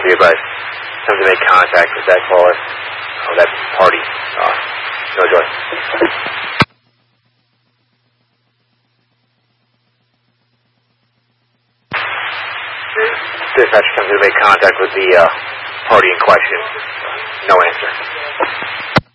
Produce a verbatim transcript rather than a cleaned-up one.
be advised. Attempt to make contact with that caller, or that party. Uh, no joy. Dispatch attempted to make contact with the uh, party in question. No answer.